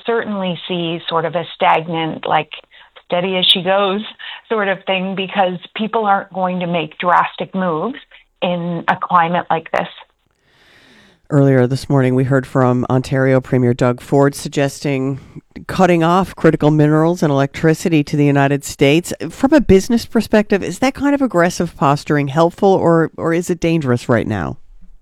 certainly see sort of a stagnant, like steady as she goes sort of thing, because people aren't going to make drastic moves in a climate like this. Earlier this morning, we heard from Ontario Premier Doug Ford suggesting cutting off critical minerals and electricity to the United States. From a business perspective, is that kind of aggressive posturing helpful, or is it dangerous right now?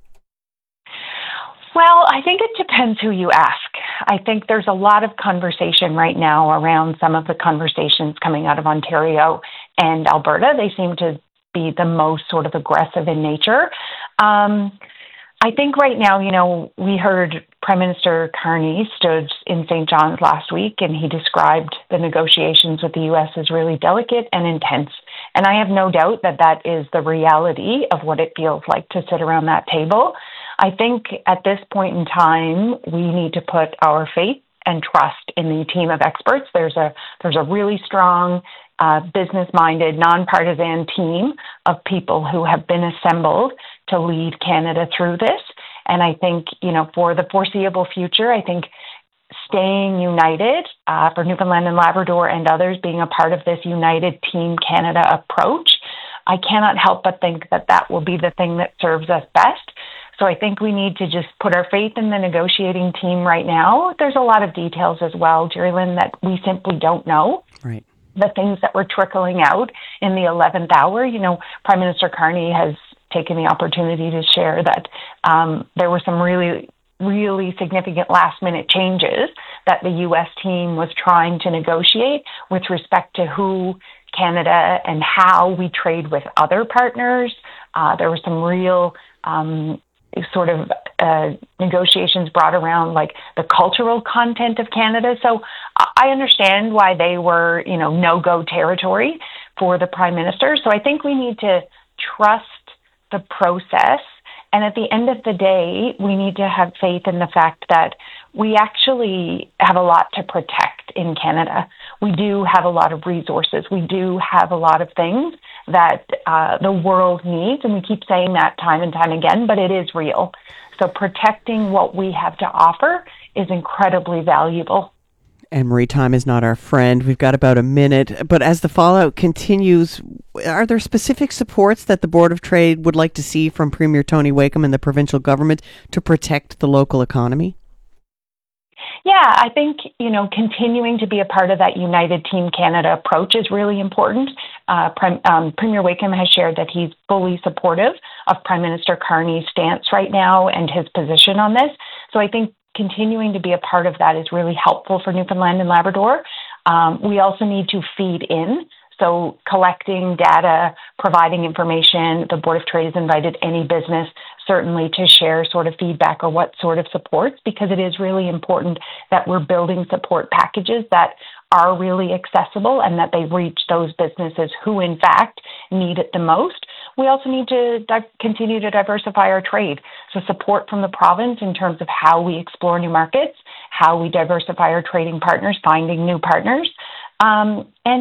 Well, I think it depends who you ask. I think there's a lot of conversation right now around some of the conversations coming out of Ontario and Alberta. They seem to be the most sort of aggressive in nature. I think right now, we heard Prime Minister Carney stood in St. John's last week, and he described the negotiations with the U.S. as really delicate and intense. And I have no doubt that that is the reality of what it feels like to sit around that table. I think at this point in time, we need to put our faith and trust in the team of experts. There's a really strong, business-minded, nonpartisan team of people who have been assembled to lead Canada through this. And I think, for the foreseeable future, I think staying united for Newfoundland and Labrador and others being a part of this United Team Canada approach, I cannot help but think that that will be the thing that serves us best. So I think we need to just put our faith in the negotiating team right now. There's a lot of details as well, Jerry-Lynn, that we simply don't know. Right. The things that were trickling out in the 11th hour, Prime Minister Carney has taken the opportunity to share that there were some really, really significant last-minute changes that the U.S. team was trying to negotiate with respect to who Canada and how we trade with other partners. There were some real negotiations brought around like the cultural content of Canada. So I understand why they were, no-go territory for the Prime Minister. So I think we need to trust the process. And at the end of the day, we need to have faith in the fact that we actually have a lot to protect in Canada. We do have a lot of resources. We do have a lot of things that the world needs. And we keep saying that time and time again, but it is real. So protecting what we have to offer is incredibly valuable. Anne-Marie, time is not our friend. We've got about a minute. But as the fallout continues, are there specific supports that the Board of Trade would like to see from Premier Tony Wakeham and the provincial government to protect the local economy? Yeah, I think, continuing to be a part of that United Team Canada approach is really important. Premier Wakeham has shared that he's fully supportive of Prime Minister Carney's stance right now and his position on this. So I think continuing to be a part of that is really helpful for Newfoundland and Labrador. We also need to feed in. So collecting data, providing information. The Board of Trade has invited any business certainly to share sort of feedback or what sort of supports, because it is really important that we're building support packages that are really accessible and that they reach those businesses who in fact need it the most. We also need to continue to diversify our trade. So support from the province in terms of how we explore new markets, how we diversify our trading partners, finding new partners, and,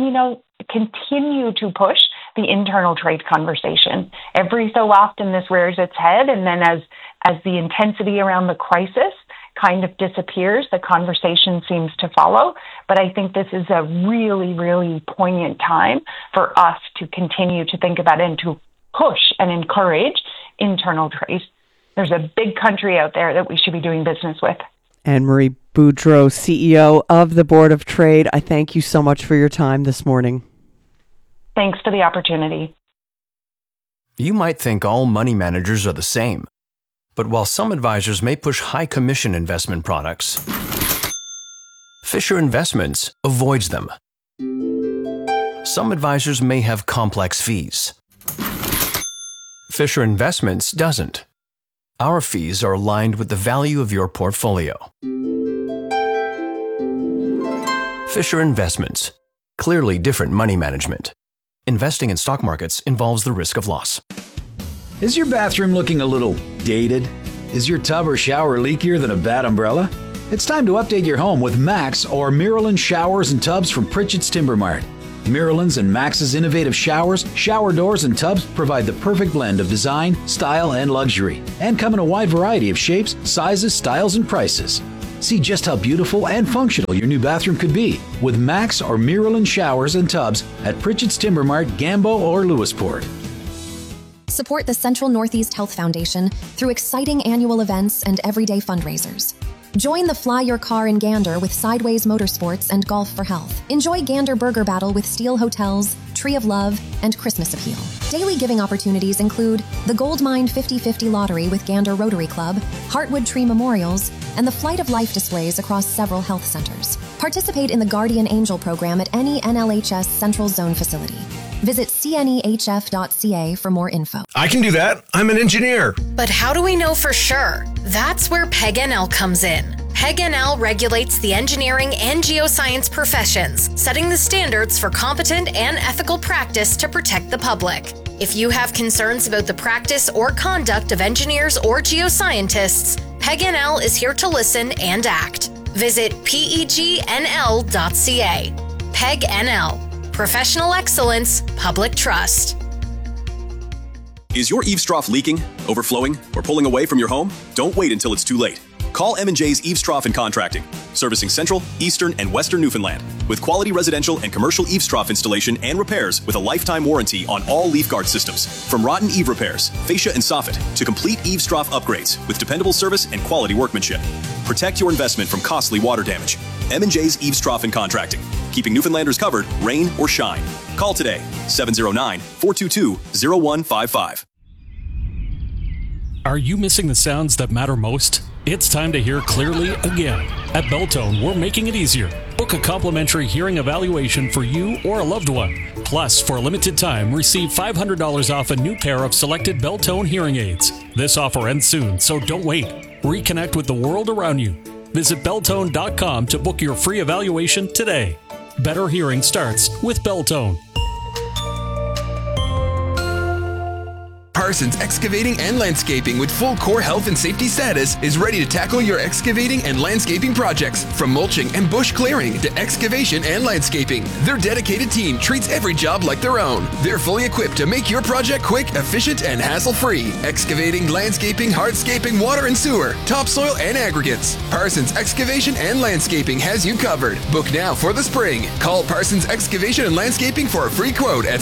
continue to push the internal trade conversation. Every so often this rears its head, and then as the intensity around the crisis kind of disappears, the conversation seems to follow. But I think this is a really, really poignant time for us to continue to think about and to push and encourage internal trade. There's a big country out there that we should be doing business with. Anne-Marie Boudreau, CEO of the Board of Trade, I thank you so much for your time this morning. Thanks for the opportunity. You might think all money managers are the same. But while some advisors may push high commission investment products, Fisher Investments avoids them. Some advisors may have complex fees. Fisher Investments doesn't. Our fees are aligned with the value of your portfolio. Fisher Investments. Clearly different money management. Investing in stock markets involves the risk of loss. Is your bathroom looking a little dated? Is your tub or shower leakier than a bad umbrella? It's time to update your home with Max or Miralyn showers and tubs from Pritchett's Timber Mart. Miralyn's and Max's innovative showers, shower doors, and tubs provide the perfect blend of design, style, and luxury, and come in a wide variety of shapes, sizes, styles, and prices. See just how beautiful and functional your new bathroom could be with Max or Miralyn showers and tubs at Pritchett's Timber Mart, Gambo, or Lewisport. Support the Central Northeast Health Foundation through exciting annual events and everyday fundraisers. Join the Fly Your Car in Gander with Sideways Motorsports and Golf for Health. Enjoy Gander Burger Battle with Steel Hotels, Tree of Love, and Christmas Appeal. Daily giving opportunities include the Gold Mine 50/50 Lottery with Gander Rotary Club, Heartwood Tree Memorials, and the Flight of Life displays across several health centers. Participate in the Guardian Angel program at any NLHS Central Zone facility. Visit cnehf.ca for more info. I can do that. I'm an engineer. But how do we know for sure? That's where PEG-NL comes in. PEG-NL regulates the engineering and geoscience professions, setting the standards for competent and ethical practice to protect the public. If you have concerns about the practice or conduct of engineers or geoscientists, PEG-NL is here to listen and act. Visit pegnl.ca. PEG-NL. Professional excellence, public trust. Is your eavestrough leaking, overflowing, or pulling away from your home? Don't wait until it's too late. Call M&J's Eavestrough and Contracting, servicing Central, Eastern, and Western Newfoundland, with quality residential and commercial eavestrough installation and repairs with a lifetime warranty on all leaf guard systems. From rotten eave repairs, fascia and soffit, to complete eavestrough upgrades with dependable service and quality workmanship. Protect your investment from costly water damage. M&J's Eavestrough and Contracting, keeping Newfoundlanders covered, rain or shine. Call today, 709-422-0155. Are you missing the sounds that matter most? It's time to hear clearly again. At Beltone, we're making it easier. Book a complimentary hearing evaluation for you or a loved one. Plus, for a limited time, receive $500 off a new pair of selected Beltone hearing aids. This offer ends soon, so don't wait. Reconnect with the world around you. Visit Beltone.com to book your free evaluation today. Better hearing starts with Beltone. Parsons Excavating and Landscaping with full core health and safety status is ready to tackle your excavating and landscaping projects. From mulching and bush clearing to excavation and landscaping, their dedicated team treats every job like their own. They're fully equipped to make your project quick, efficient, and hassle-free. Excavating, landscaping, hardscaping, water and sewer, topsoil, and aggregates. Parsons Excavation and Landscaping has you covered. Book now for the spring. Call Parsons Excavation and Landscaping for a free quote at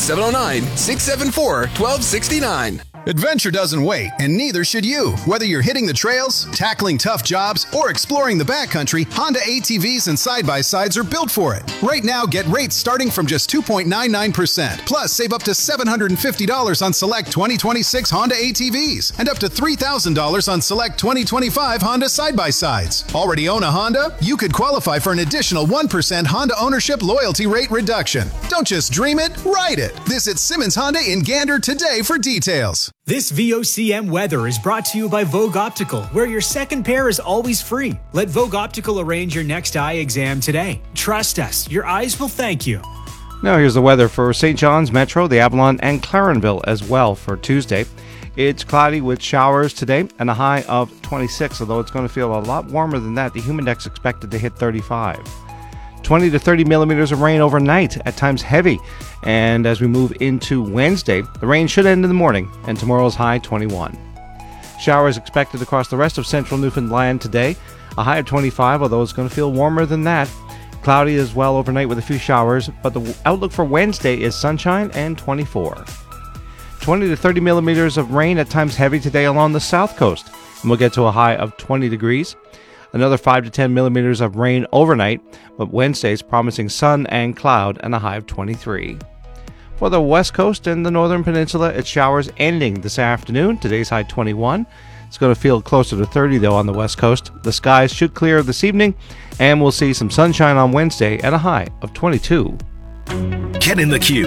709-674-1269. Adventure doesn't wait, and neither should you. Whether you're hitting the trails, tackling tough jobs, or exploring the backcountry, Honda ATVs and side-by-sides are built for it. Right now, get rates starting from just 2.99%. Plus, save up to $750 on select 2026 Honda ATVs and up to $3,000 on select 2025 Honda side-by-sides. Already own a Honda? You could qualify for an additional 1% Honda ownership loyalty rate reduction. Don't just dream it, ride it. Visit Simmons Honda in Gander today for details. This VOCM weather is brought to you by Vogue Optical, where your second pair is always free. Let Vogue Optical arrange your next eye exam today. Trust us, your eyes will thank you. Now here's the weather for St. John's Metro, the Avalon, and Clarenville as well for Tuesday. It's cloudy with showers today and a high of 26, although it's going to feel a lot warmer than that. The humid index expected to hit 35. 20 to 30 millimeters of rain overnight, at times heavy. And as we move into Wednesday, the rain should end in the morning, and tomorrow's high 21. Showers expected across the rest of central Newfoundland today, a high of 25, although it's going to feel warmer than that. Cloudy as well overnight with a few showers, but the outlook for Wednesday is sunshine and 24. 20 to 30 millimeters of rain, at times heavy today along the south coast, and we'll get to a high of 20 degrees. Another 5 to 10 millimeters of rain overnight, but Wednesday's promising sun and cloud and a high of 23. For the west coast and the northern peninsula, it's showers ending this afternoon. Today's high 21. It's going to feel closer to 30 though on the west coast. The skies should clear this evening, and we'll see some sunshine on Wednesday and a high of 22. Get in the queue,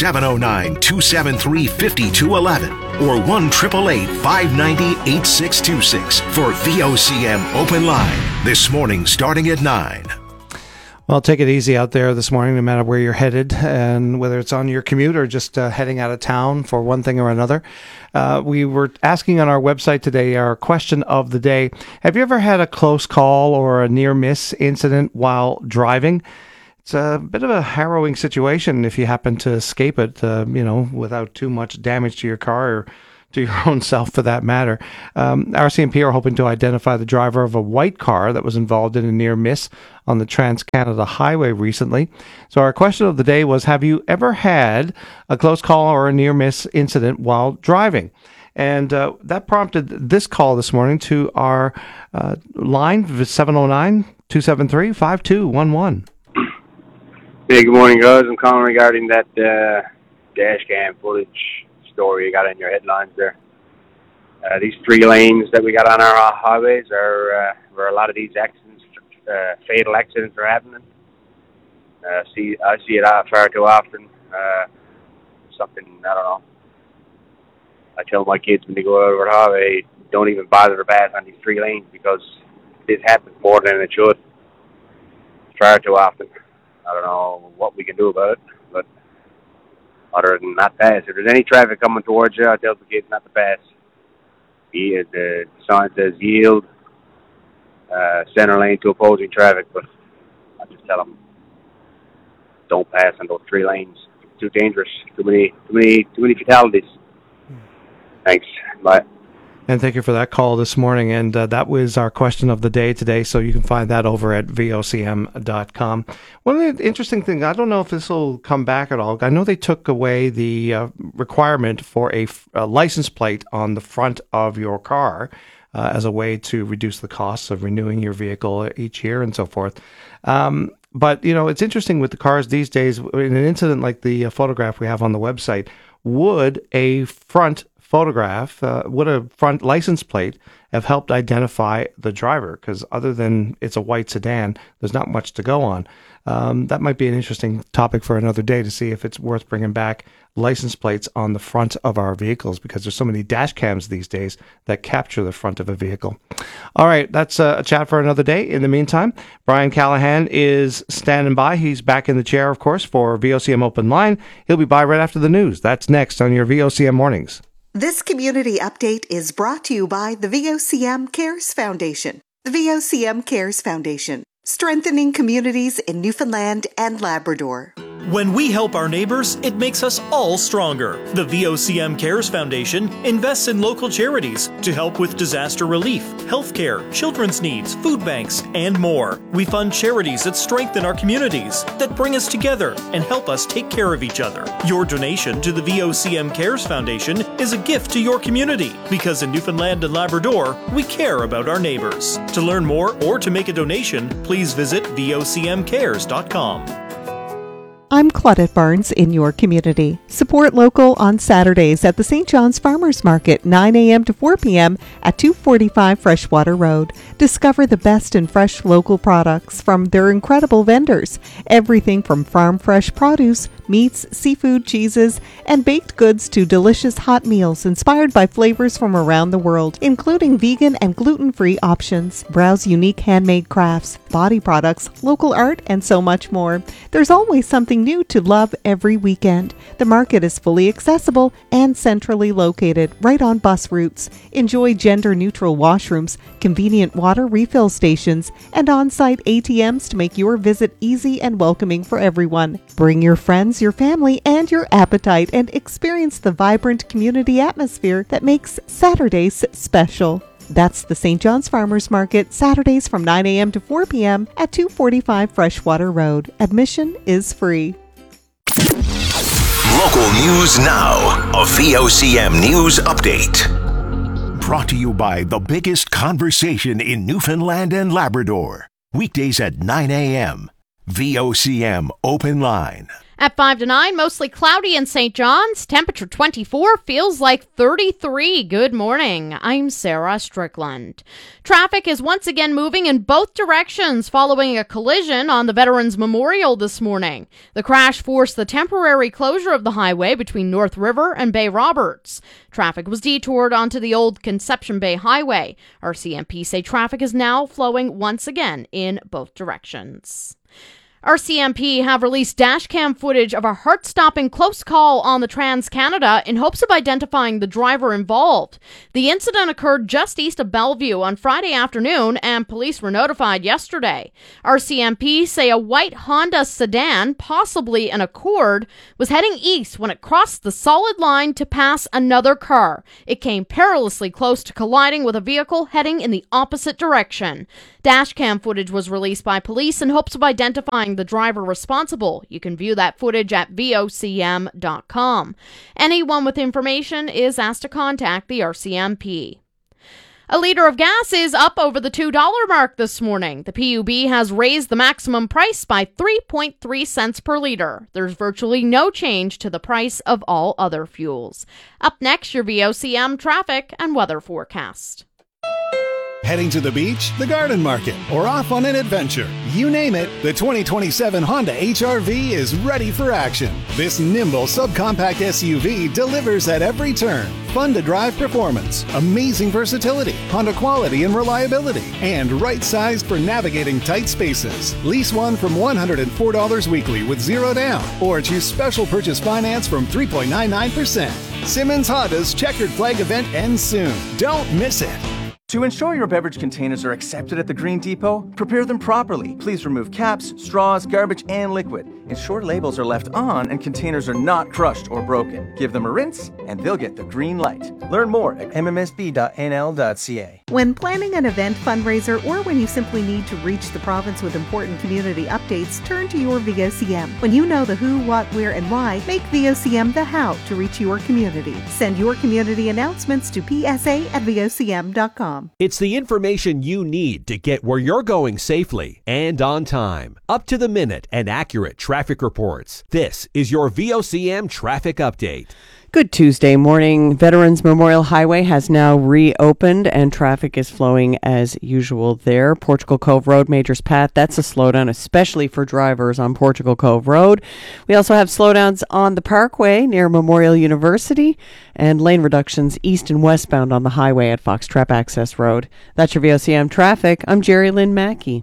709-273-5211 or 1-888-590-8626 for VOCM Open Line. This morning starting at 9. Well, take it easy out there this morning, no matter where you're headed, and whether it's on your commute or just heading out of town for one thing or another. We were asking on our website today, our question of the day, have you ever had a close call or a near-miss incident while driving? It's a bit of a harrowing situation if you happen to escape it, without too much damage to your car or to your own self for that matter. RCMP are hoping to identify the driver of a white car that was involved in a near miss on the Trans-Canada Highway recently. So our question of the day was, have you ever had a close call or a near miss incident while driving? And that prompted this call this morning to our line, 709-273-5211. Hey, good morning, guys. I'm calling regarding that dash cam footage story you got in your headlines there. These 3 lanes that we got on our highways are where a lot of these accidents, fatal accidents, are happening. I see it far too often. Something, I don't know. I tell my kids when they go over the highway, don't even bother to pass on these 3 lanes because this happens more than it should. Far too often. I don't know what we can do about it, but other than not pass. If there's any traffic coming towards you, I tell the kids not to pass. The sign says yield, center lane to opposing traffic, but I just tell them don't pass on those 3 lanes. It's too dangerous. Too many fatalities. Thanks. Bye. And thank you for that call this morning. And that was our question of the day today. So you can find that over at vocm.com. One of the interesting things, I don't know if this will come back at all. I know they took away the requirement for a license plate on the front of your car as a way to reduce the costs of renewing your vehicle each year and so forth. But, it's interesting with the cars these days. In an incident like the photograph we have on the website, would a front photograph, would a front license plate have helped identify the driver? Because other than it's a white sedan, there's not much to go on. That might be an interesting topic for another day to see if it's worth bringing back license plates on the front of our vehicles, because there's so many dash cams these days that capture the front of a vehicle. All right, that's a chat for another day. In the meantime, Brian Callahan is standing by. He's back in the chair, of course, for VOCM Open Line. He'll be by right after the news. That's next on your VOCM Mornings. This community update is brought to you by the VOCM Cares Foundation. The VOCM Cares Foundation, strengthening communities in Newfoundland and Labrador. When we help our neighbors, it makes us all stronger. The VOCM Cares Foundation invests in local charities to help with disaster relief, healthcare, children's needs, food banks, and more. We fund charities that strengthen our communities, that bring us together and help us take care of each other. Your donation to the VOCM Cares Foundation is a gift to your community, because in Newfoundland and Labrador, we care about our neighbors. To learn more or to make a donation, please visit vocmcares.com. I'm Claudette Barnes in your community. Support local on Saturdays at the St. John's Farmers Market, 9 a.m. to 4 p.m. at 245 Freshwater Road. Discover the best in fresh local products from their incredible vendors. Everything from farm fresh produce, meats, seafood, cheeses, and baked goods to delicious hot meals inspired by flavors from around the world, including vegan and gluten-free options. Browse unique handmade crafts, body products, local art, and so much more. There's always something new to love every weekend. The market is fully accessible and centrally located right on bus routes. Enjoy gender-neutral washrooms, convenient water refill stations, and on-site ATMs to make your visit easy and welcoming for everyone. Bring your friends, your family, and your appetite and experience the vibrant community atmosphere that makes Saturdays special. That's the St. John's Farmers Market, Saturdays from 9 a.m. to 4 p.m. at 245 Freshwater Road. Admission is free. Local news now. A VOCM News Update. Brought to you by the biggest conversation in Newfoundland and Labrador. Weekdays at 9 a.m. VOCM Open Line. At 5 to 9, mostly cloudy in St. John's. Temperature 24, feels like 33. Good morning. I'm Sarah Strickland. Traffic is once again moving in both directions following a collision on the Veterans Memorial this morning. The crash forced the temporary closure of the highway between North River and Bay Roberts. Traffic was detoured onto the old Conception Bay Highway. RCMP say traffic is now flowing once again in both directions. RCMP have released dashcam footage of a heart-stopping close call on the Trans-Canada in hopes of identifying the driver involved. The incident occurred just east of Bellevue on Friday afternoon, and police were notified yesterday. RCMP say a white Honda sedan, possibly an Accord, was heading east when it crossed the solid line to pass another car. It came perilously close to colliding with a vehicle heading in the opposite direction. Dashcam footage was released by police in hopes of identifying the driver responsible. You can view that footage at vocm.com. Anyone with information is asked to contact the RCMP. A liter of gas is up over the $2 mark this morning. The PUB has raised the maximum price by 3.3 cents per liter. There's virtually no change to the price of all other fuels. Up next, your VOCM traffic and weather forecast. Heading to the beach, the garden market, or off on an adventure. You name it, the 2027 Honda HR-V is ready for action. This nimble subcompact SUV delivers at every turn. Fun to drive performance, amazing versatility, Honda quality and reliability, and right-sized for navigating tight spaces. Lease one from $104 weekly with zero down, or choose special purchase finance from 3.99%. Simmons Honda's Checkered Flag event ends soon. Don't miss it. To ensure your beverage containers are accepted at the Green Depot, prepare them properly. Please remove caps, straws, garbage, and liquid. Ensure labels are left on and containers are not crushed or broken. Give them a rinse, and they'll get the green light. Learn more at mmsb.nl.ca. When planning an event, fundraiser, or when you simply need to reach the province with important community updates, turn to your VOCM. When you know the who, what, where, and why, make VOCM the how to reach your community. Send your community announcements to psa@vocm.com. It's the information you need to get where you're going safely and on time. Up to the minute and accurate traffic reports. This is your VOCM traffic update. Good Tuesday morning. Veterans Memorial Highway has now reopened and traffic is flowing as usual there. Portugal Cove Road, Majors Path, that's a slowdown, especially for drivers on Portugal Cove Road. We also have slowdowns on the Parkway near Memorial University and lane reductions east and westbound on the highway at Foxtrap Access Road. That's your VOCM traffic. I'm Jerry Lynn Mackey.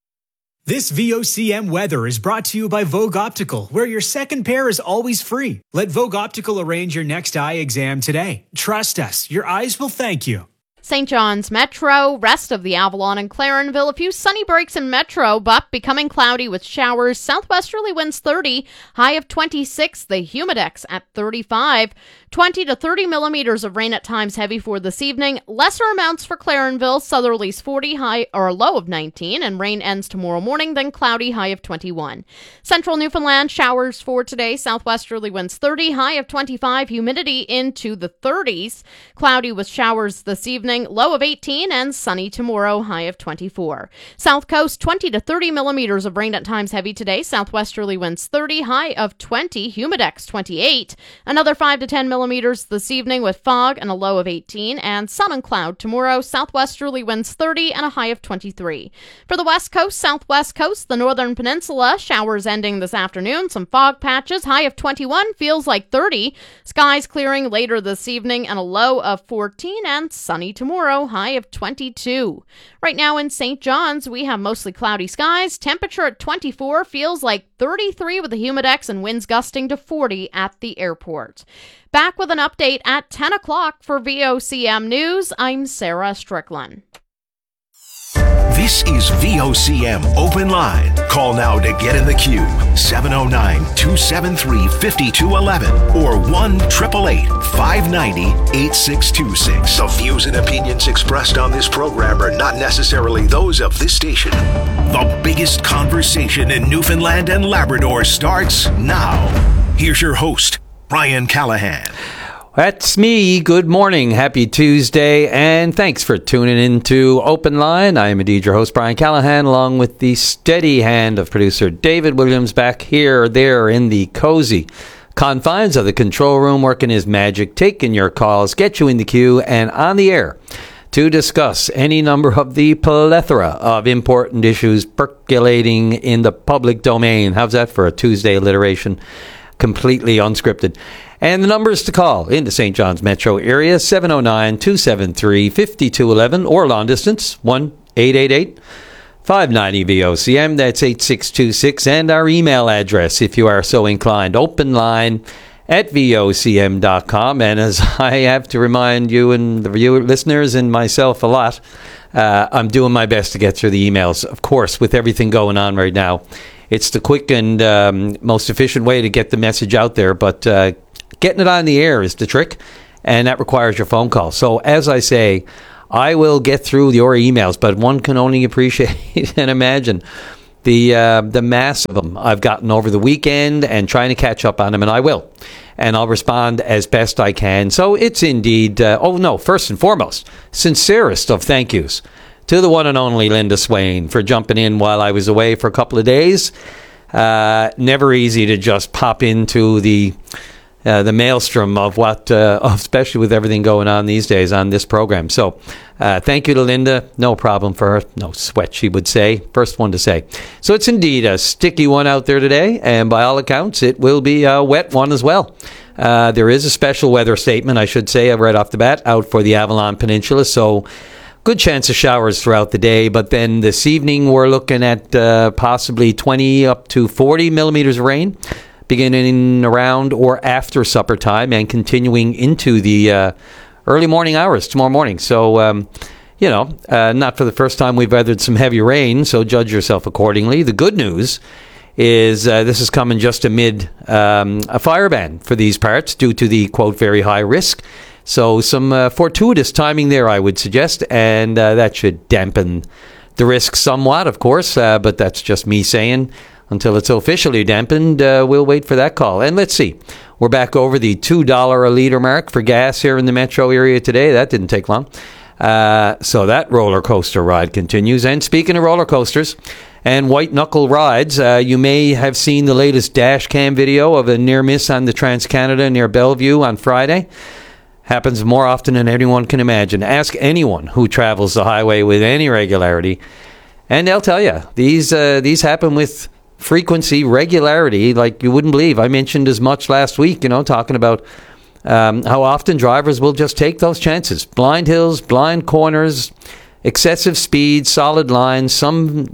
This VOCM weather is brought to you by Vogue Optical, where your second pair is always free. Let Vogue Optical arrange your next eye exam today. Trust us, your eyes will thank you. St. John's Metro, rest of the Avalon and Clarenville, a few sunny breaks in Metro, but becoming cloudy with showers. Southwesterly winds 30, high of 26, the Humidex at 35. 20 to 30 millimeters of rain at times heavy for this evening. Lesser amounts for Clarenville, southerlies 40, high or low of 19, and rain ends tomorrow morning, then cloudy, high of 21. Central Newfoundland, showers for today. Southwesterly winds 30, high of 25, humidity into the 30s. Cloudy with showers this evening, low of 18, and sunny tomorrow, high of 24. South Coast, 20 to 30 millimeters of rain at times heavy today. Southwesterly winds 30, high of 20, humidex 28. Another 5 to 10 millimeters this evening with fog and a low of 18, and sun and cloud tomorrow. Southwesterly winds 30 and a high of 23. For the West Coast, Southwest Coast, the Northern Peninsula, showers ending this afternoon. Some fog patches, high of 21, feels like 30. Skies clearing later this evening and a low of 14, and sunny tomorrow, high of 22. Right now in St. John's, we have mostly cloudy skies. Temperature at 24, feels like 33 with the humidex and winds gusting to 40 at the airport. Back with an update at 10 o'clock for VOCM News. I'm Sarah Strickland. This is VOCM Open Line. Call now to get in the queue. 709-273-5211 or 1-888-590-8626. The views and opinions expressed on this program are not necessarily those of this station. The biggest conversation in Newfoundland and Labrador starts now. Here's your host, Brian Callahan. That's me. Good morning. Happy Tuesday, and thanks for tuning in to Open Line. I am indeed your host, Brian Callahan, along with the steady hand of producer David Williams back here, there in the cozy confines of the control room, working his magic, taking your calls, get you in the queue and on the air to discuss any number of the plethora of important issues percolating in the public domain. How's that for a Tuesday alliteration? Completely unscripted. And the numbers to call in the St. John's metro area, 709-273-5211, or long distance, 1-888-590-8626. 590-VOCM. That's 8626. And our email address, if you are so inclined, openline@vocm.com. And as I have to remind you and the listeners and myself a lot, I'm doing my best to get through the emails. Of course, with everything going on right now, it's the quick and most efficient way to get the message out there. But getting it on the air is the trick, and that requires your phone call. So as I say, I will get through your emails, but one can only appreciate and imagine the mass of them I've gotten over the weekend and trying to catch up on them, and I will. And I'll respond as best I can. So it's indeed, first and foremost, sincerest of thank yous to the one and only Linda Swain for jumping in while I was away for a couple of days. Never easy to just pop into the maelstrom of what, especially with everything going on these days on this program. So thank you to Linda. No problem for her. No sweat, she would say. First one to say. So it's indeed a sticky one out there today, and by all accounts, it will be a wet one as well. There is a special weather statement, I should say, right off the bat, out for the Avalon Peninsula. So good chance of showers throughout the day, but then this evening we're looking at possibly 20 up to 40 millimeters of rain, beginning around or after supper time and continuing into the early morning hours tomorrow morning. So, not for the first time we've weathered some heavy rain, so judge yourself accordingly. The good news is this is coming just amid a fire ban for these parts due to the, quote, very high risk. So some fortuitous timing there, I would suggest, and that should dampen the risk somewhat, of course, but that's just me saying. Until it's officially dampened, we'll wait for that call. And let's see. We're back over the $2 a litre mark for gas here in the metro area today. That didn't take long. So that roller coaster ride continues. And speaking of roller coasters and white knuckle rides, you may have seen the latest dash cam video of a near miss on the Trans-Canada near Bellevue on Friday. Happens more often than anyone can imagine. Ask anyone who travels the highway with any regularity, and they'll tell you these happen with frequency, regularity, like you wouldn't believe. I mentioned as much last week, talking about how often drivers will just take those chances. Blind hills, blind corners, excessive speed, solid lines. Some,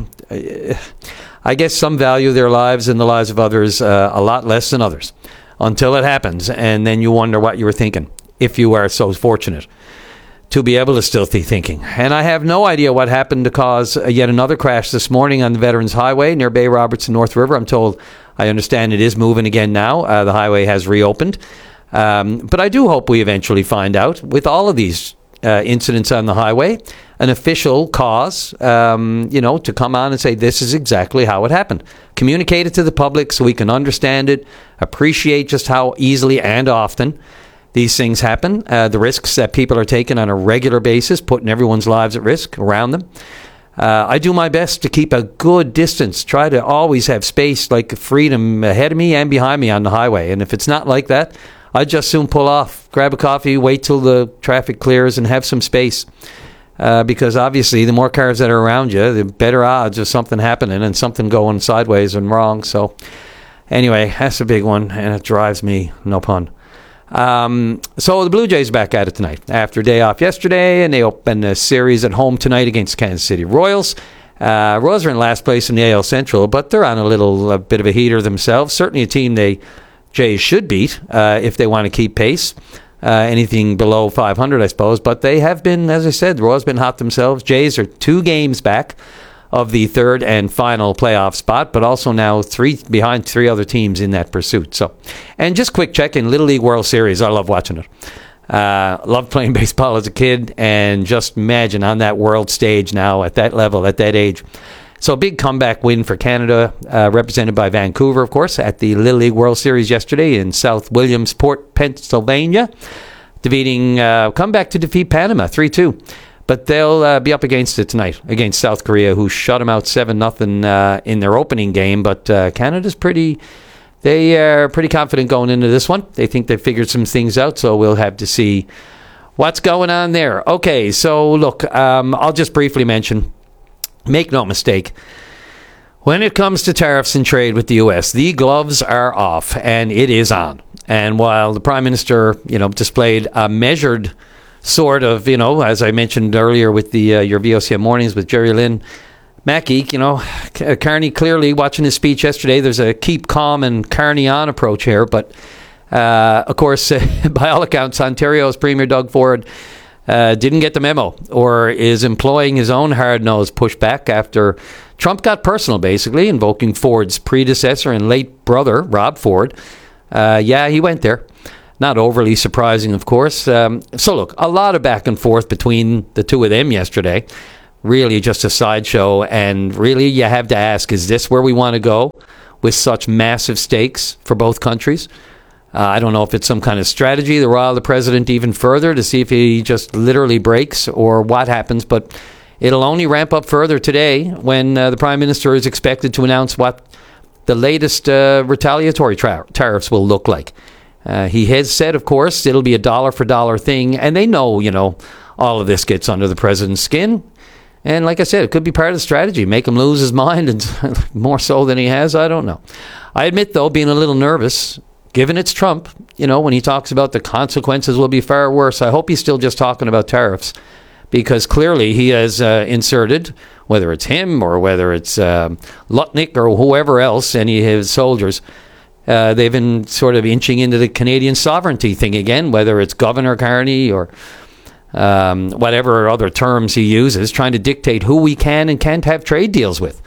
I guess some value their lives and the lives of others a lot less than others until it happens. And then you wonder what you were thinking, if you are so fortunate to be able to still be thinking. And I have no idea what happened to cause yet another crash this morning on the Veterans Highway near Bay Roberts and North River. I'm told, I understand it is moving again now. The highway has reopened. But I do hope we eventually find out, with all of these incidents on the highway, an official cause, to come on and say this is exactly how it happened. Communicate it to the public so we can understand it, appreciate just how easily and often these things happen, the risks that people are taking on a regular basis, putting everyone's lives at risk around them. I do my best to keep a good distance, try to always have space, like freedom ahead of me and behind me on the highway. And if it's not like that, I'd just soon pull off, grab a coffee, wait till the traffic clears and have some space. Because obviously the more cars that are around you, the better odds of something happening and something going sideways and wrong. So anyway, that's a big one, and it drives me, no pun. So the Blue Jays back at it tonight after a day off yesterday, and they open a series at home tonight against Kansas City Royals. Royals are in last place in the AL Central, but they're on a bit of a heater themselves. Certainly a team they Jays should beat if they want to keep pace. Anything below 500, I suppose. But they have been, as I said, the Royals have been hot themselves. Jays are 2 games back of the third and final playoff spot, but also now 3 behind 3 other teams in that pursuit. So, and just quick check in Little League World Series. I love watching it. Loved playing baseball as a kid, and just imagine on that world stage now at that level, at that age. So a big comeback win for Canada, represented by Vancouver, of course, at the Little League World Series yesterday in South Williamsport, Pennsylvania, come back to defeat Panama 3-2. But they'll be up against it tonight against South Korea, who shut them out 7-0 in their opening game. But Canada's they are pretty confident going into this one. They think they've figured some things out, so we'll have to see what's going on there. Okay, so look, I'll just briefly mention, make no mistake, when it comes to tariffs and trade with the U.S., the gloves are off, and it is on. And while the Prime Minister, displayed a measured sort of, as I mentioned earlier with the your VOCM mornings with Jerry Lynn, Mackie, Carney clearly watching his speech yesterday. There's a keep calm and Carney on approach here. But, of course, by all accounts, Ontario's Premier Doug Ford didn't get the memo or is employing his own hard-nosed pushback after Trump got personal, basically, invoking Ford's predecessor and late brother, Rob Ford. He went there. Not overly surprising, of course. So, look, a lot of back and forth between the two of them yesterday. Really just a sideshow, and really you have to ask, is this where we want to go with such massive stakes for both countries? I don't know if it's some kind of strategy to rile the president even further to see if he just literally breaks or what happens, but it'll only ramp up further today when the Prime Minister is expected to announce what the latest retaliatory tariffs will look like. He has said, of course, it'll be a dollar-for-dollar thing, and they know, all of this gets under the president's skin. And like I said, it could be part of the strategy, make him lose his mind, and more so than he has, I don't know. I admit, though, being a little nervous, given it's Trump, when he talks about the consequences will be far worse, I hope he's still just talking about tariffs, because clearly he has inserted, whether it's him or whether it's Lutnick or whoever else, any of his soldiers, they've been sort of inching into the Canadian sovereignty thing again, whether it's Governor Carney or whatever other terms he uses, trying to dictate who we can and can't have trade deals with.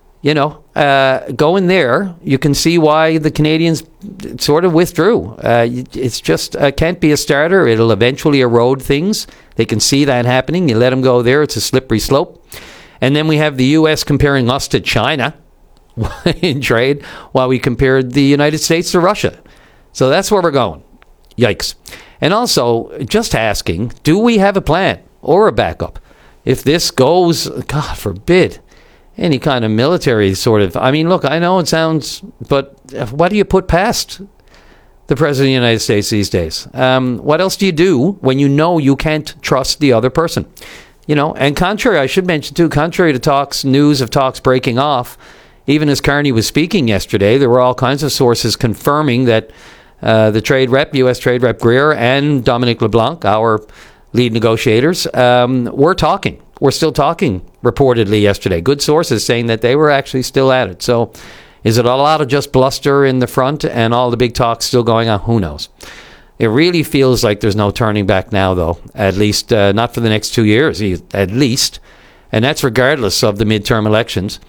Going there, you can see why the Canadians sort of withdrew. It's just can't be a starter. It'll eventually erode things. They can see that happening. You let them go there, it's a slippery slope. And then we have the U.S. comparing us to China in trade, while we compared the United States to Russia. So that's where we're going. Yikes. And also, just asking, do we have a plan or a backup? If this goes, God forbid, any kind of military sort of... I mean, look, I know it sounds... But what do you put past the President of the United States these days? What else do you do when you know you can't trust the other person? And contrary, I should mention too, contrary to news of talks breaking off, even as Carney was speaking yesterday, there were all kinds of sources confirming that the trade rep, U.S. Trade Rep Greer, and Dominic LeBlanc, our lead negotiators, were talking. We're still talking, reportedly, yesterday. Good sources saying that they were actually still at it. So is it a lot of just bluster in the front and all the big talks still going on? Who knows? It really feels like there's no turning back now, though, at least not for the next 2 years, at least. And that's regardless of the midterm elections.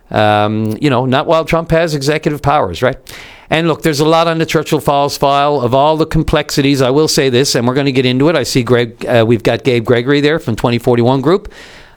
Not while Trump has executive powers, right? And look, there's a lot on the Churchill Falls file of all the complexities. I will say this, and we're going to get into it. I see we've got Gabe Gregory there from 2041 Group,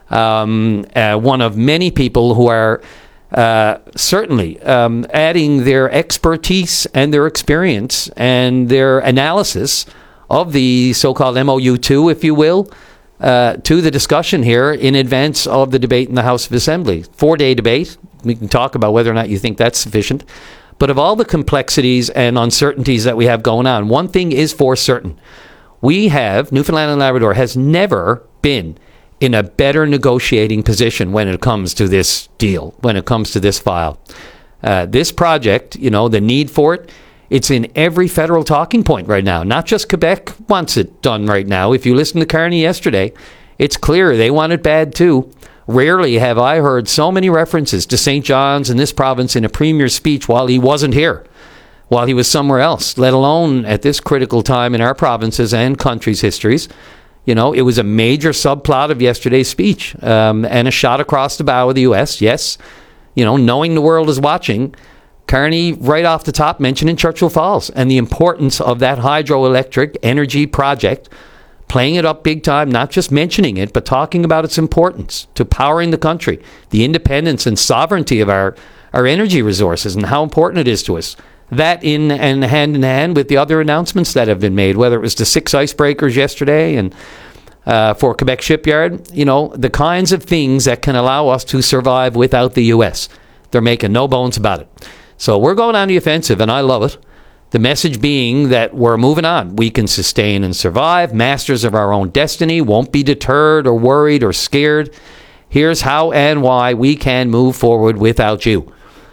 one of many people who are certainly adding their expertise and their experience and their analysis of the so-called MOU2, if you will, to the discussion here in advance of the debate in the House of Assembly. 4-day debate. We can talk about whether or not you think that's sufficient. But of all the complexities and uncertainties that we have going on, one thing is for certain. Newfoundland and Labrador has never been in a better negotiating position when it comes to this deal, when it comes to this file. This project, the need for it, it's in every federal talking point right now. Not just Quebec wants it done right now. If you listen to Carney yesterday, it's clear they want it bad too. Rarely have I heard so many references to St. John's and this province in a premier's speech while he wasn't here, while he was somewhere else, let alone at this critical time in our provinces and country's histories. It was a major subplot of yesterday's speech and a shot across the bow of the U.S., yes. Knowing the world is watching, Carney, right off the top, mentioning Churchill Falls and the importance of that hydroelectric energy project, playing it up big time, not just mentioning it, but talking about its importance to powering the country, the independence and sovereignty of our energy resources and how important it is to us. That hand in hand with the other announcements that have been made, whether it was the 6 icebreakers yesterday and for Quebec Shipyard, the kinds of things that can allow us to survive without the U.S. They're making no bones about it. So we're going on the offensive, and I love it. The message being that we're moving on. We can sustain and survive, masters of our own destiny, won't be deterred or worried or scared. Here's how and why we can move forward without you.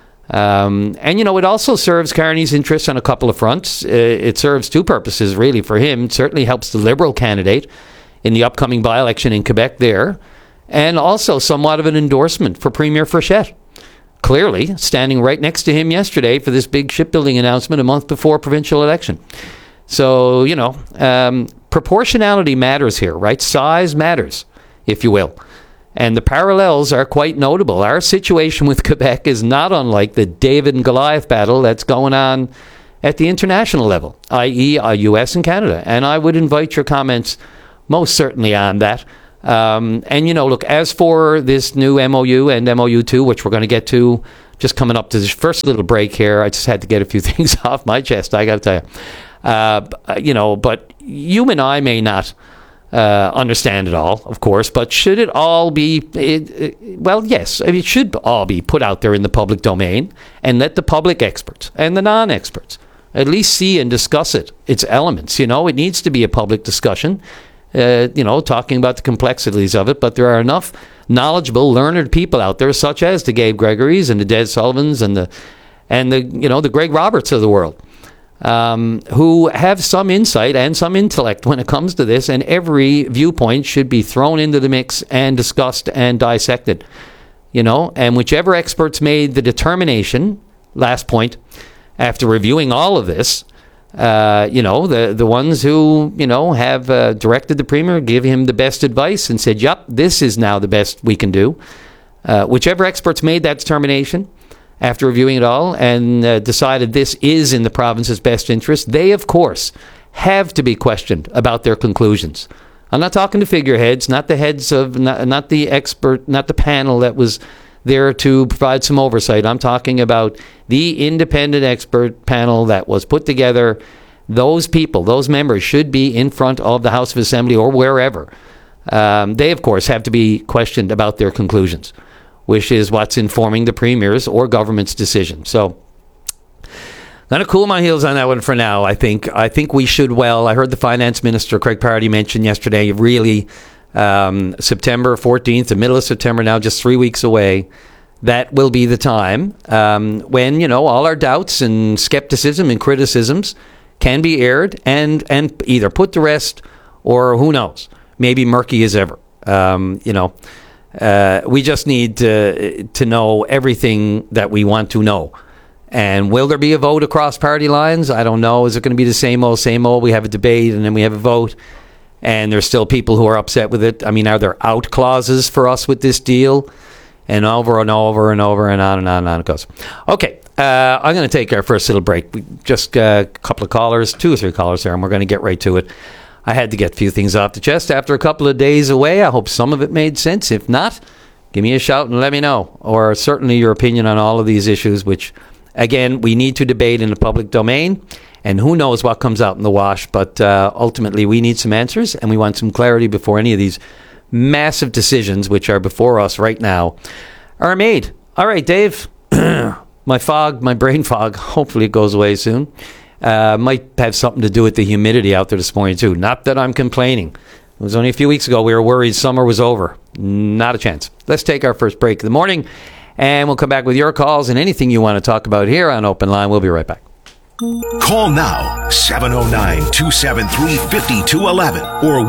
It also serves Carney's interests on a couple of fronts. It serves two purposes, really, for him. It certainly helps the Liberal candidate in the upcoming by-election in Quebec there. and also somewhat of an endorsement for Premier Frechette. Clearly, standing right next to him yesterday for this big shipbuilding announcement a month before provincial election. So, proportionality matters here, right? Size matters, if you will. And the parallels are quite notable. Our situation with Quebec is not unlike the David and Goliath battle that's going on at the international level, i.e. US and Canada. And I would invite your comments most certainly on that. Look, as for this new MOU and MOU2, which we're going to get to just coming up to this first little break here, I just had to get a few things off my chest, I got to tell you. But you and I may not understand it all, of course, but should it all be, yes, it should all be put out there in the public domain and let the public experts and the non-experts at least see and discuss its elements. It needs to be a public discussion, talking about the complexities of it, but there are enough knowledgeable, learned people out there, such as the Gabe Gregorys and the Des Sullivans and the Greg Roberts of the world, who have some insight and some intellect when it comes to this, and every viewpoint should be thrown into the mix and discussed and dissected. And whichever experts made the determination, last point, after reviewing all of this, the ones who, have directed the Premier, give him the best advice and said, yep, this is now the best we can do. Whichever experts made that determination after reviewing it all and decided this is in the province's best interest, they, of course, have to be questioned about their conclusions. I'm not talking to figureheads, not the heads of, not the expert, not the panel that was there to provide some oversight. I'm talking about the independent expert panel that was put together. Those people, those members should be in front of the House of Assembly or wherever. They, of course, have to be questioned about their conclusions, which is what's informing the Premier's or government's decision. So, going to cool my heels on that one for now. I think we should. Well, I heard the Finance Minister, Craig Pardy, mention yesterday, really, September 14th, the middle of September now, just 3 weeks away. That will be the time when, all our doubts and skepticism and criticisms can be aired and either put to rest or, who knows, maybe murky as ever. We just need to know everything that we want to know. And will there be a vote across party lines? I don't know. Is it going to be the same old? We have a debate and then we have a vote. And there's still people who are upset with it. I mean, are there out clauses for us with this deal? And over and over and over and on and on and on it goes. Okay, I'm going to take our first little break. We just got a couple of callers, 2 or 3 callers there, and we're going to get right to it. I had to get a few things off the chest after a couple of days away. I hope some of it made sense. If not, give me a shout and let me know. Or certainly your opinion on all of these issues, which, again, we need to debate in the public domain. And who knows what comes out in the wash. But ultimately, we need some answers, and we want some clarity before any of these massive decisions, which are before us right now, are made. All right, Dave, my brain fog, hopefully it goes away soon. Might have something to do with the humidity out there this morning, too. Not that I'm complaining. It was only a few weeks ago we were worried summer was over. Not a chance. Let's take our first break of the morning, and we'll come back with your calls and anything you want to talk about here on Open Line. We'll be right back. Call now, 709-273-5211 or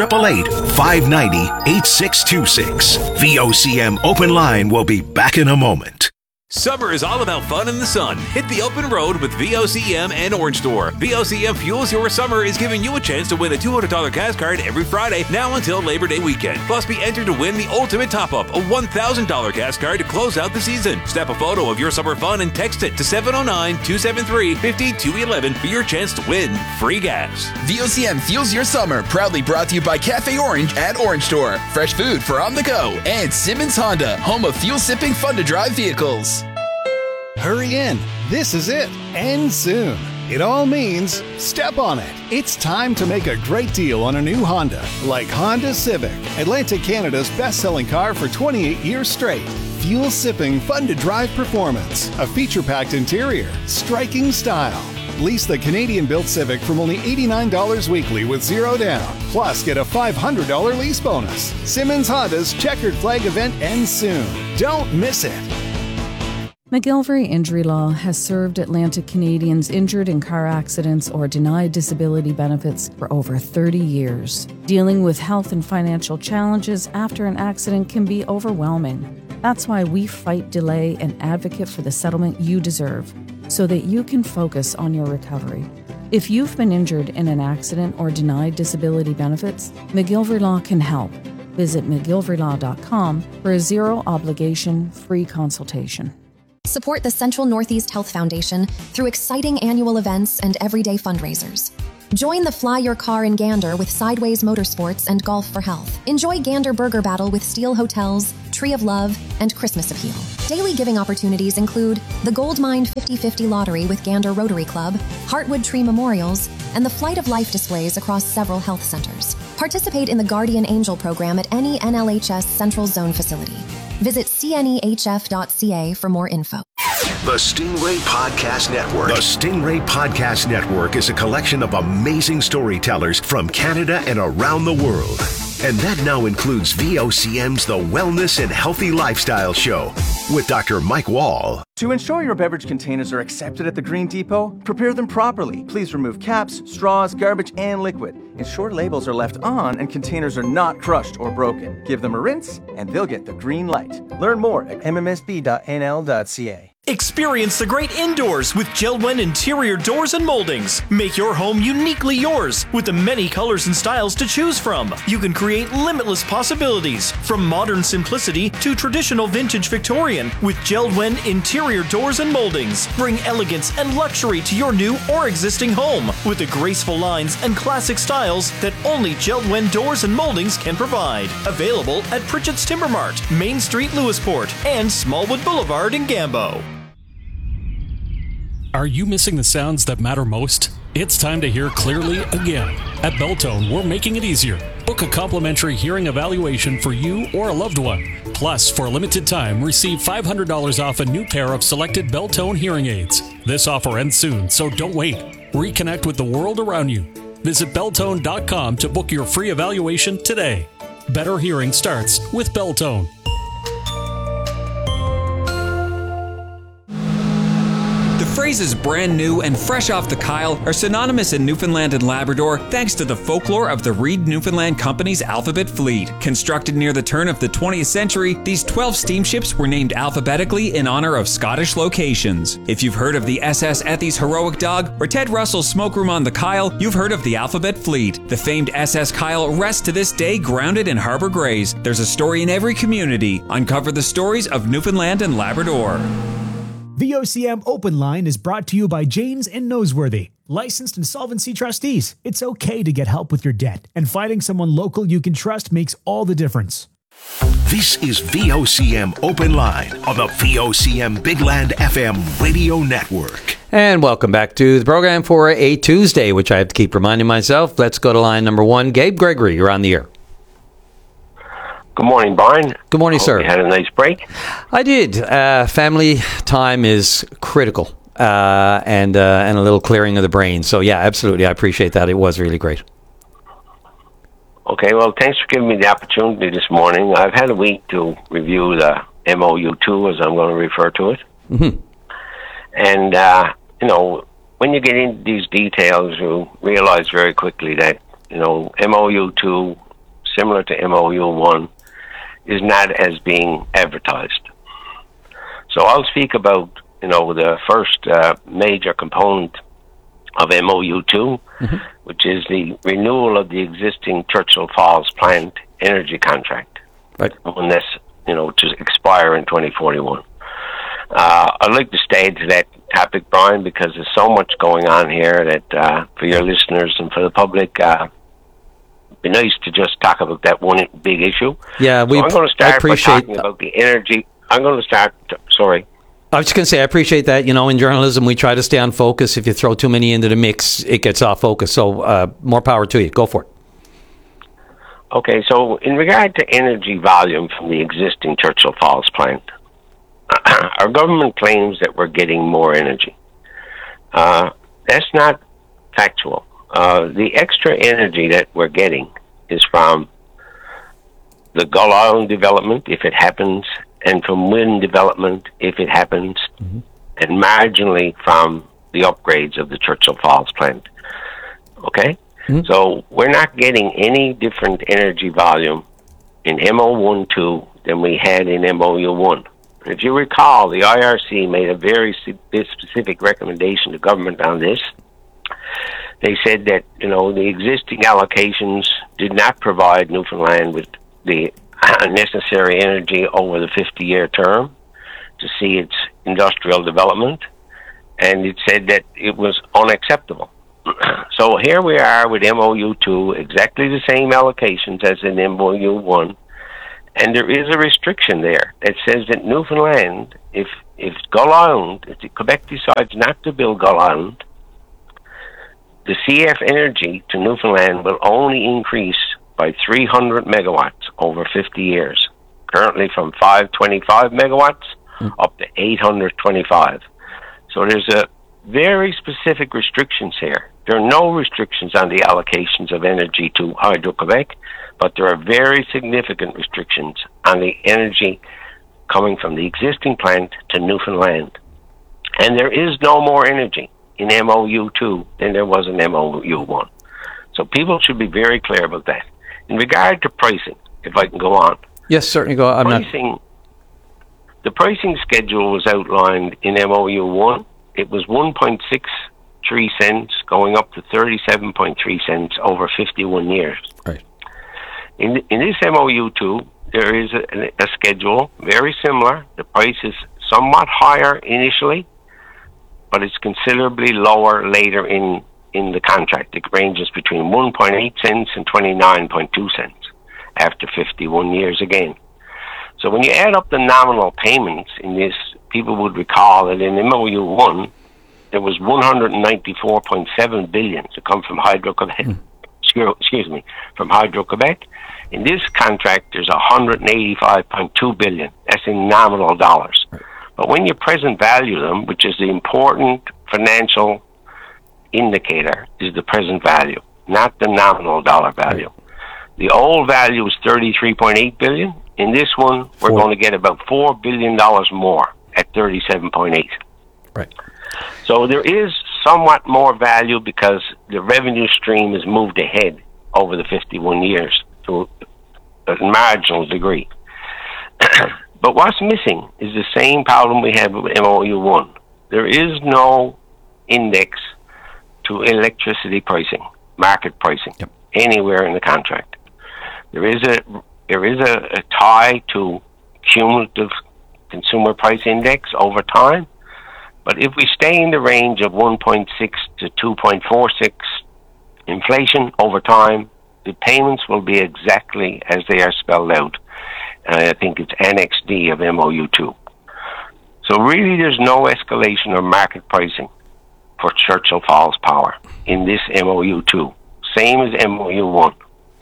1-888-590-8626. VOCM Open Line will be back in a moment. Summer is all about fun in the sun. Hit the open road with VOCM and Orange Store. VOCM Fuels Your Summer is giving you a chance to win a $200 gas card every Friday now until Labor Day weekend. Plus, be entered to win the ultimate top-up, a $1,000 gas card to close out the season. Snap a photo of your summer fun and text it to 709-273-5211 for your chance to win free gas. VOCM Fuels Your Summer, proudly brought to you by Cafe Orange at Orange Store. Fresh food for on the go. And Simmons Honda, home of fuel-sipping fun-to-drive vehicles. Hurry in. This is it. And soon. It all means step on it. It's time to make a great deal on a new Honda, like Honda Civic, Atlantic Canada's best-selling car for 28 years straight. Fuel-sipping, fun-to-drive performance, a feature-packed interior, striking style. Lease the Canadian-built Civic from only $89 weekly with zero down. Plus, get a $500 lease bonus. Simmons Honda's Checkered Flag event ends soon. Don't miss it. McGillivray Injury Law has served Atlantic Canadians injured in car accidents or denied disability benefits for over 30 years. Dealing with health and financial challenges after an accident can be overwhelming. That's why we fight delay and advocate for the settlement you deserve, so that you can focus on your recovery. If you've been injured in an accident or denied disability benefits, McGillivray Law can help. Visit McGillivraylAw.com for a zero-obligation, free consultation. Support the Central Northeast Health Foundation through exciting annual events and everyday fundraisers. Join the Fly Your Car in Gander with Sideways Motorsports and Golf for Health. Enjoy Gander Burger Battle with Steel Hotels, Tree of Love, and Christmas Appeal. Daily giving opportunities include the Gold Mine 50/50 Lottery with Gander Rotary Club, Heartwood Tree Memorials, and the Flight of Life displays across several health centers. Participate in the Guardian Angel program at any NLHS Central Zone facility. Visit cnehf.ca for more info. The Stingray Podcast Network. The Stingray Podcast Network is a collection of amazing storytellers from Canada and around the world. And that now includes VOCM's The Wellness and Healthy Lifestyle Show with Dr. Mike Wall. To ensure your beverage containers are accepted at the Green Depot, prepare them properly. Please remove caps, straws, garbage, and liquid. Ensure labels are left on and containers are not crushed or broken. Give them a rinse and they'll get the green light. Learn more at mmsb.nl.ca. Experience the great indoors with Jeld-Wen interior doors and moldings. Make your home uniquely yours with the many colors and styles to choose from. You can create limitless possibilities from modern simplicity to traditional vintage Victorian with Jeld-Wen interior doors and moldings. Bring elegance and luxury to your new or existing home with the graceful lines and classic styles that only Jeld-Wen doors and moldings can provide. Available at Pritchett's Timber Mart, Main Street, Lewisport, and Smallwood Boulevard in Gambo. Are you missing the sounds that matter most? It's time to hear clearly again. At Beltone, we're making it easier. Book a complimentary hearing evaluation for you or a loved one. Plus, for a limited time, receive $500 off a new pair of selected Beltone hearing aids. This offer ends soon, so don't wait. Reconnect with the world around you. Visit Beltone.com to book your free evaluation today. Better hearing starts with Beltone. The phrases brand new and fresh off the Kyle are synonymous in Newfoundland and Labrador thanks to the folklore of the Reed Newfoundland Company's Alphabet Fleet. Constructed near the turn of the 20th century, these 12 steamships were named alphabetically in honor of Scottish locations. If you've heard of the SS Ethy's Heroic Dog or Ted Russell's Smokeroom on the Kyle, you've heard of the Alphabet Fleet. The famed SS Kyle rests to this day grounded in Harbour Grays. There's a story in every community. Uncover the stories of Newfoundland and Labrador. VOCM Open Line is brought to you by Janes and Noseworthy, licensed insolvency trustees. It's okay to get help with your debt, and finding someone local you can trust makes all the difference. This is VOCM Open Line on the VOCM Big Land FM radio network. And welcome back to the program for a Tuesday, which I have to keep reminding myself. Let's go to line number one. Gabe Gregory, you're on the air. Good morning, Brian. Good morning, sir. You had a nice break? I did. Family time is critical, and a little clearing of the brain. So, yeah, absolutely. I appreciate that. It was really great. Okay, well, thanks for giving me the opportunity this morning. I've had a week to review the MOU2, as I'm going to refer to it. Mm-hmm. And, when you get into these details, you realize very quickly that, MOU2, similar to MOU1, is not as being advertised. So I'll speak about, the first major component of MOU2, which is the renewal of the existing Churchill Falls plant energy contract. Right. When this, to expire in 2041. I'd like to stay to that topic, Brian, because there's so much going on here that for your listeners and for the public, be nice to just talk about that one big issue. Yeah, I'm going to start by talking that. about the energy. Sorry. I was just going to say, I appreciate that. In journalism, we try to stay on focus. If you throw too many into the mix, it gets off focus. So more power to you. Go for it. Okay, so in regard to energy volume from the existing Churchill Falls plant, our government claims that we're getting more energy. That's not factual. The extra energy that we're getting is from the Gull Island development, if it happens and from wind development, if it happens, and marginally from the upgrades of the Churchill Falls plant. Okay? So we're not getting any different energy volume in MO12 than we had in MOU1. If you recall, the IRC made a very specific recommendation to government on this. They said that, the existing allocations did not provide Newfoundland with the necessary energy over the 50-year term to see its industrial development, and it said that it was unacceptable. So here we are with MOU2, exactly the same allocations as in MOU1, and there is a restriction there that says that Newfoundland, if Gull Island, if Quebec decides not to build Gull Island, the CF energy to Newfoundland will only increase by 300 megawatts over 50 years, currently from 525 megawatts up to 825. So there's a very specific restrictions here. There are no restrictions on the allocations of energy to Hydro-Quebec, but there are very significant restrictions on the energy coming from the existing plant to Newfoundland. And there is no more energy in MOU2 than there was in MOU1. So people should be very clear about that. In regard to pricing, if I can go on. Yes, certainly go on. The pricing schedule was outlined in MOU1. It was 1.63 cents going up to 37.3 cents over 51 years. Right. In this MOU2, there is a schedule very similar. The price is somewhat higher initially, but it's considerably lower later in the contract. It ranges between 1.8 cents and 29.2 cents after 51 years again. So when you add up the nominal payments in this, people would recall that in MOU1, there was 194.7 billion to come from Hydro-Quebec. From Hydro-Quebec. In this contract, there's 185.2 billion. That's in nominal dollars. But when you present value them, which is the important financial indicator, is the present value, not the nominal dollar value. The old value is 33.8 billion. In this one, we're going to get about $4 billion more at 37.8. Right. So there is somewhat more value because the revenue stream has moved ahead over the 51 years to a marginal degree. But what's missing is the same problem we had with MOU1. There is no index to electricity pricing, market pricing, anywhere in the contract. There is a tie to cumulative consumer price index over time, but if we stay in the range of 1.6 to 2.46 inflation over time, the payments will be exactly as they are spelled out. I think it's Annex D of MOU2. So really there's no escalation of market pricing for Churchill Falls Power in this MOU2. Same as MOU1.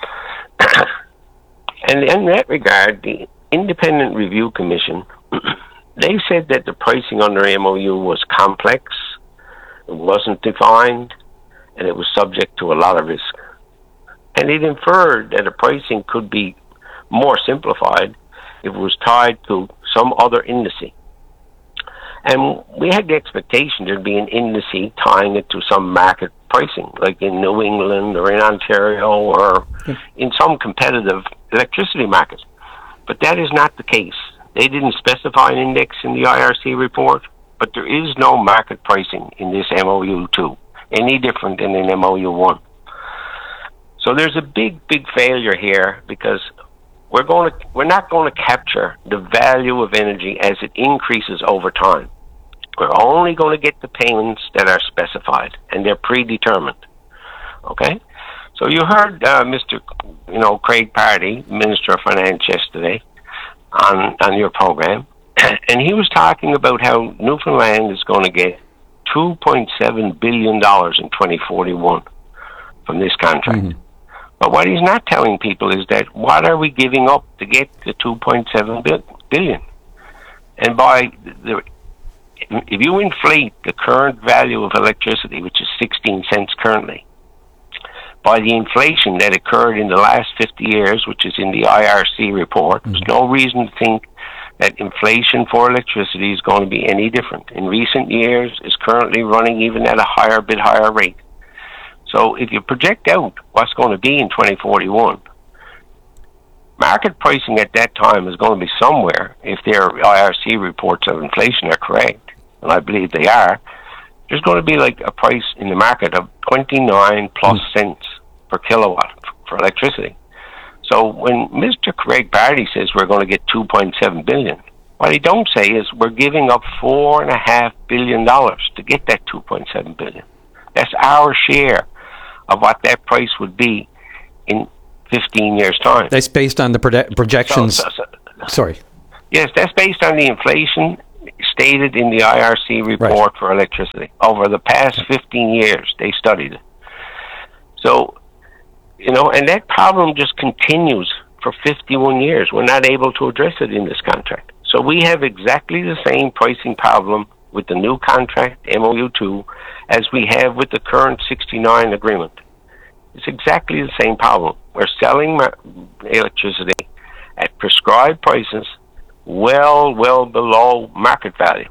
And in that regard, the Independent Review Commission, they said that the pricing under MOU was complex, it wasn't defined, and it was subject to a lot of risk. And it inferred that the pricing could be more simplified if it was tied to some other indice. And we had the expectation there'd be an indice tying it to some market pricing, like in New England or in Ontario or in some competitive electricity market. But that is not the case. They didn't specify an index in the IRC report, but there is no market pricing in this MOU2, any different than in MOU1. So there's a big failure here because we're not going to capture the value of energy as it increases over time. We're only going to get the payments that are specified, and they're predetermined. Okay? So you heard Mr. Craig Pardy, Minister of Finance, yesterday on your program, and he was talking about how Newfoundland is going to get $2.7 billion in 2041 from this contract. But what he's not telling people is that what are we giving up to get the $2.7 billion? And if you inflate the current value of electricity, which is 16 cents currently, by the inflation that occurred in the last 50 years, which is in the IRC report, there's no reason to think that inflation for electricity is going to be any different. In recent years, it's currently running even at a bit higher rate. So if you project out what's going to be in 2041, market pricing at that time is going to be somewhere, if their IRC reports of inflation are correct, and I believe they are, there's going to be like a price in the market of 29 plus cents per kilowatt for electricity. So when Mr. Craig Barty says we're going to get $2.7 billion, what he don't say is we're giving up $4.5 billion to get that $2.7 billion. That's our share of what that price would be in 15 years' time. That's based on the projections. Sorry. Yes, that's based on the inflation stated in the IRC report for electricity. Over the past 15 years, they studied it. So, and that problem just continues for 51 years. We're not able to address it in this contract. So we have exactly the same pricing problem with the new contract, MOU2, as we have with the current 69 agreement. It's exactly the same problem. We're selling electricity at prescribed prices well below market value.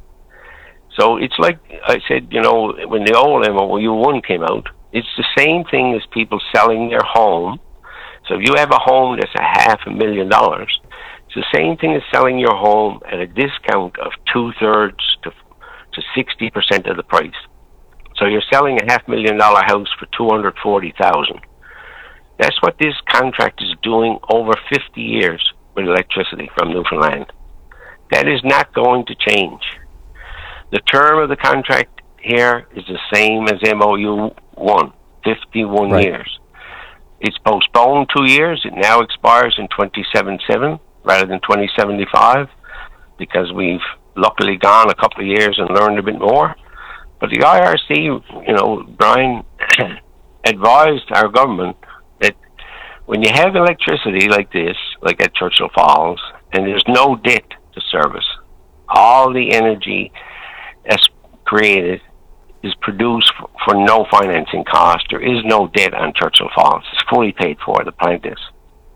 So it's like I said, when the old MOU1 came out, it's the same thing as people selling their home. So if you have a home that's $500,000, it's the same thing as selling your home at a discount of 2/3 to 60% of the price. So you're selling a $500,000 house for $240,000. That's what this contract is doing over 50 years with electricity from Newfoundland. That is not going to change. The term of the contract here is the same as MOU1, 51 years. It's postponed 2 years. It now expires in 2077 rather than 2075 because we've luckily gone a couple of years and learned a bit more. But the IRC, Brian, advised our government that when you have electricity like this, like at Churchill Falls, and there's no debt to service, all the energy that's created is produced for no financing cost. There is no debt on Churchill Falls. It's fully paid for, the plant is.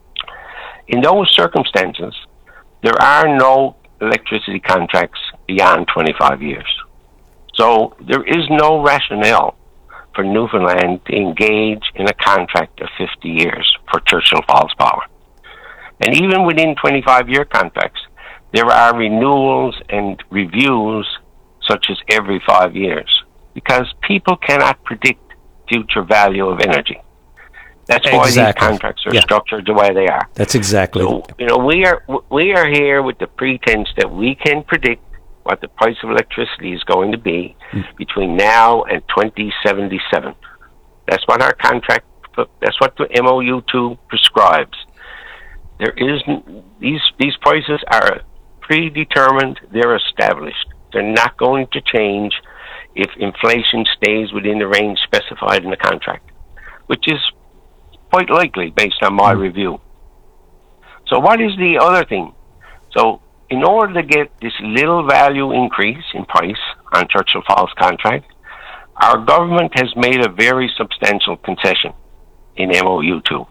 In those circumstances, there are no electricity contracts beyond 25 years. So there is no rationale for Newfoundland to engage in a contract of 50 years for Churchill Falls Power. And even within 25-year contracts, there are renewals and reviews such as every 5 years because people cannot predict future value of energy. That's why these contracts are structured the way they are. That's exactly. So, we are here with the pretense that we can predict what the price of electricity is going to be between now and 2077. That's what our contract, that's what the MOU2 prescribes. There is, these prices are predetermined, they're established. They're not going to change if inflation stays within the range specified in the contract, which is quite likely based on my review. So what is the other thing? So in order to get this little value increase in price on Churchill Falls contract, our government has made a very substantial concession in MOU2.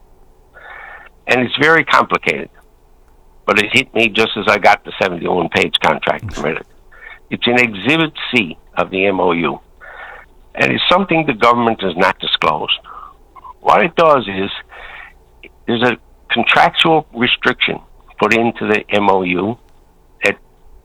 And it's very complicated, but it hit me just as I got the 71-page contract and read it. It's in Exhibit C of the MOU, and it's something the government has not disclosed. What it does is, there's a contractual restriction put into the MOU that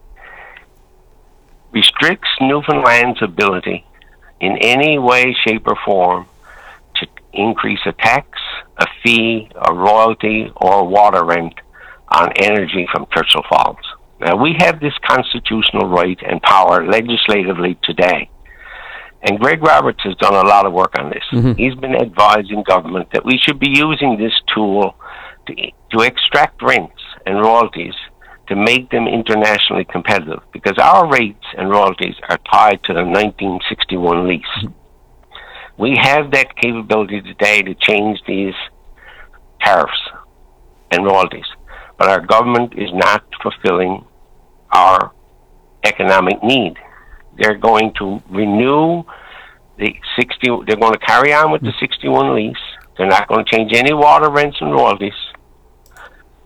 restricts Newfoundland's ability in any way, shape, or form to increase a tax, a fee, a royalty, or water rent on energy from Churchill Falls. Now, we have this constitutional right and power legislatively today. And Greg Roberts has done a lot of work on this. He's been advising government that we should be using this tool to extract rents and royalties to make them internationally competitive, because our rates and royalties are tied to the 1961 lease. We have that capability today to change these tariffs and royalties, but our government is not fulfilling our economic need. They're going to renew the 60, they're going to carry on with the 61 lease. They're not going to change any water rents and royalties.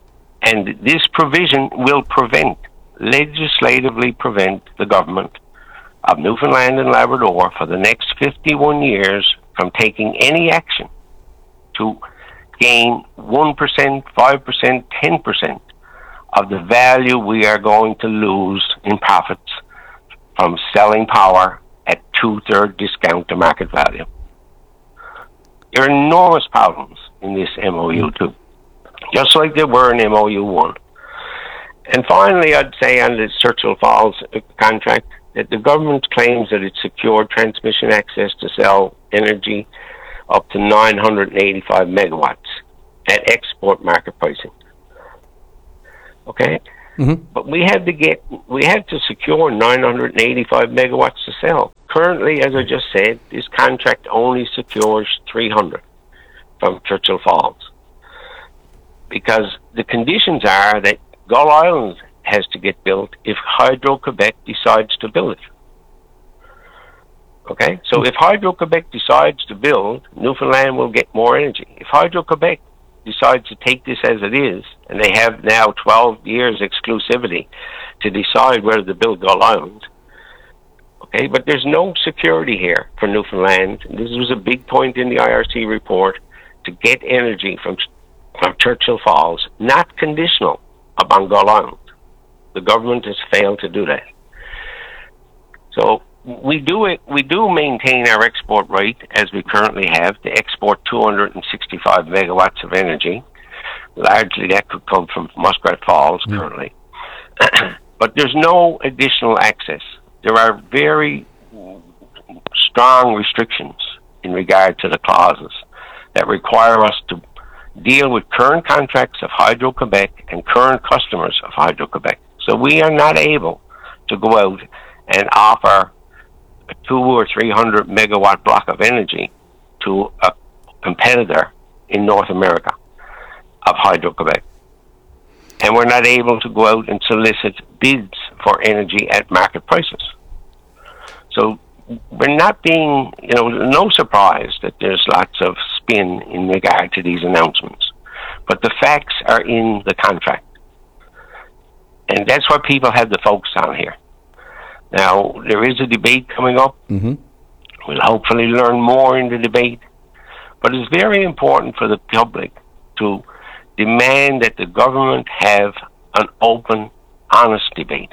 And this provision will legislatively prevent the government of Newfoundland and Labrador for the next 51 years from taking any action to gain 1%, 5%, 10% of the value we are going to lose in profits from selling power at 2/3 discount to market value. There are enormous problems in this MOU2, just like there were in MOU1. And finally, I'd say on the Churchill Falls contract that the government claims that it secured transmission access to sell energy up to 985 megawatts at export market pricing. Okay? But we had to secure 985 megawatts to sell. Currently, as I just said, this contract only secures 300 from Churchill Falls, because the conditions are that Gull Island has to get built if Hydro-Quebec decides to build it. Okay? So if Hydro-Quebec decides to build, Newfoundland will get more energy. If Hydro-Quebec decides to take this as it is, and they have now 12 years exclusivity to decide whether to build Gull Island, okay, but there's no security here for Newfoundland. This was a big point in the IRC report, to get energy from Churchill Falls, not conditional upon Gull Island. The government has failed to do that. So we do maintain our export rate as we currently have to export 265 megawatts of energy. Largely that could come from Muskrat Falls currently. But there's no additional access. There are very strong restrictions in regard to the clauses that require us to deal with current contracts of Hydro-Quebec and current customers of Hydro-Quebec. So we are not able to go out and offer a 200 or 300 megawatt block of energy to a competitor in North America of Hydro-Quebec. And we're not able to go out and solicit bids for energy at market prices. So we're not being, no surprise that there's lots of spin in regard to these announcements. But the facts are in the contract. And that's what people have to focus on here. Now, there is a debate coming up. We'll hopefully learn more in the debate. But it's very important for the public to demand that the government have an open, honest debate.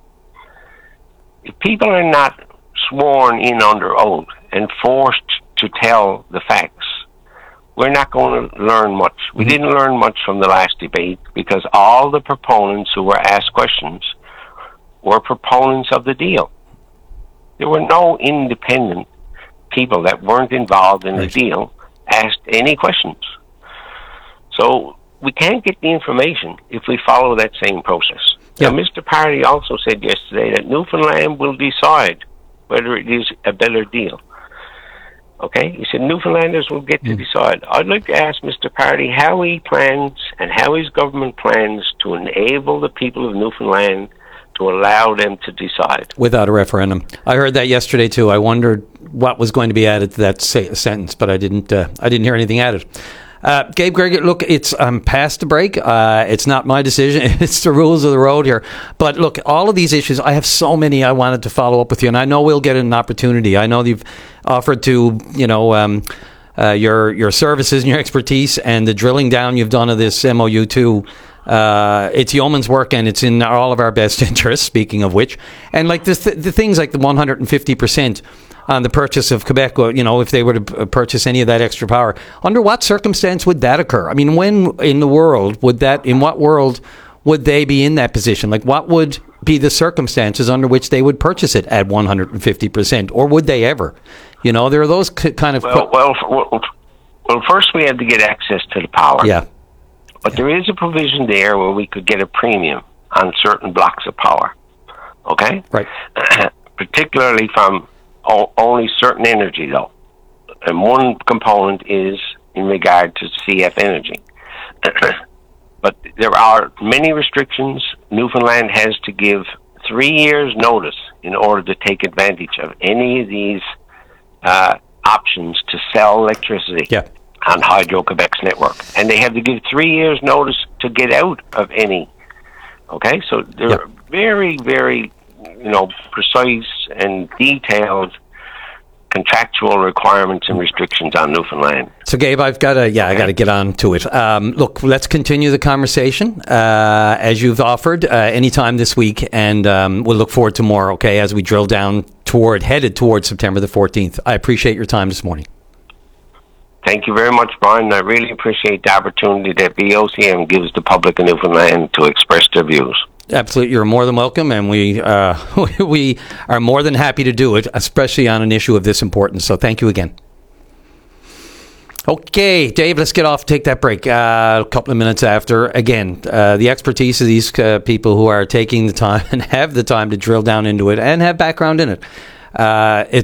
If people are not sworn in under oath and forced to tell the facts, we're not going to learn much. We didn't learn much from the last debate because all the proponents who were asked questions were proponents of the deal. There were no independent people that weren't involved in the deal asked any questions. So we can't get the information if we follow that same process. Now, Mr. Party also said yesterday that Newfoundland will decide whether it is a better deal. Okay? He said Newfoundlanders will get to decide. I'd like to ask Mr. Party how he plans and how his government plans to enable the people of Newfoundland to allow them to decide. Without a referendum. I heard that yesterday too. I wondered what was going to be added to that sentence, but I didn't hear anything added. Gabe Gregory, look, it's past the break. It's not my decision. It's the rules of the road here. But look, all of these issues, I have so many I wanted to follow up with you, and I know we'll get an opportunity. I know you've offered to, your services and your expertise and the drilling down you've done of this MOU2. It's yeoman's work, and it's in all of our best interests, speaking of which. And like the things like the 150% on the purchase of Quebec, if they were to purchase any of that extra power, under what circumstance would that occur? I mean, when in what world would they be in that position? Like, what would be the circumstances under which they would purchase it at 150%, or would they ever? There are those kind of... Well, first we had to get access to the power. Yeah. But there is a provision there where we could get a premium on certain blocks of power. Okay? Right. Particularly from only certain energy, though. And one component is in regard to CF energy. But there are many restrictions. Newfoundland has to give 3 years' notice in order to take advantage of any of these options to sell electricity on Hydro-Quebec's network. And they have to give 3 years' notice to get out of any. Okay? So there are very, very, precise and detailed contractual requirements and restrictions on Newfoundland. So, Gabe, I got to get on to it. Look, let's continue the conversation as you've offered anytime this week, and we'll look forward to more. Okay, as we drill down headed towards September the 14th. I appreciate your time this morning. Thank you very much, Brian. I really appreciate the opportunity that VOCM gives the public of Newfoundland to express their views. Absolutely, you're more than welcome, and we we are more than happy to do it, especially on an issue of this importance. So thank you again. Okay, Dave, let's get off, take that break. A couple of minutes after. Again, the expertise of these people who are taking the time and have the time to drill down into it and have background in it.